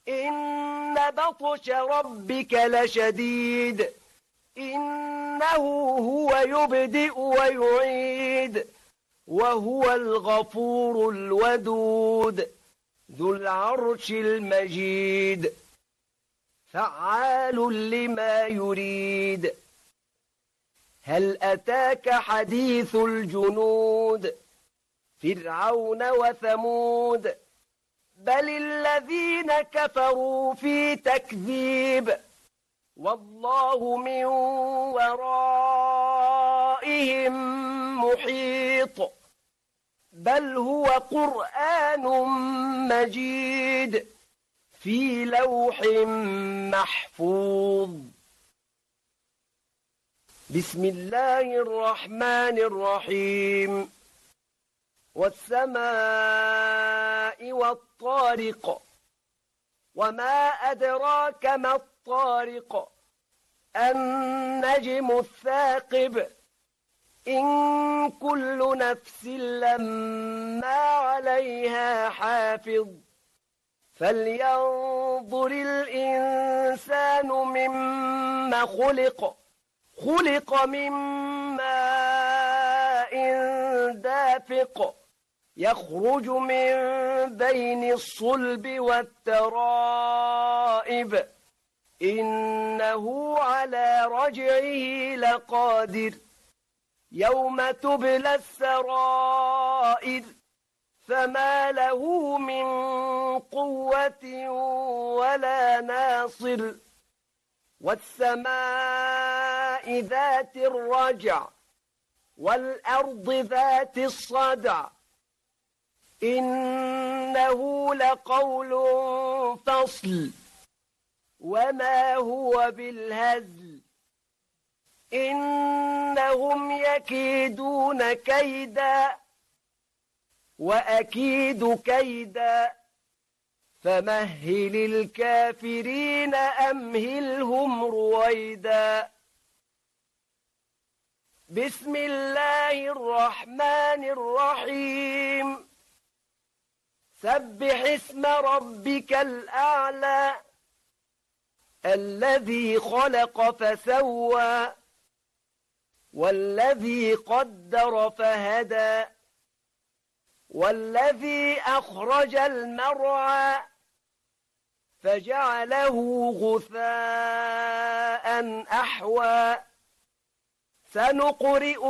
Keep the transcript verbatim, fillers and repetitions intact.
إن بطش ربك لشديد إنه هو يبدئ ويعيد وهو الغفور الودود ذو العرش المجيد فعال لما يريد هل أتاك حديث الجنود فرعون وثمود بل الذين كفروا في تكذيب والله من ورائهم محيط بل هو قرآن مجيد في لوح محفوظ بسم الله الرحمن الرحيم والسماء والطارق وما أدراك ما الطارق النجم الثاقب إن كل نفس لما عليها حافظ فلينظر الإنسان مما خلق خلق من ماء دافق يخرج من بين الصلب والترائب إنه على رجعه لقادر يوم تبلى السرائر فما له من قوة ولا ناصر والسماء ذات الرجع والأرض ذات الصدع إنه لقول فصل وما هو بالهزل إنهم يكيدون كيدا وأكيد كيدا فمهل الكافرين أمهلهم رويدا بسم الله الرحمن الرحيم سبح اسم ربك الأعلى الذي خلق فسوى والذي قدر فهدى والذي أخرج المرعى فجعله غثاء أحوى سنقرئ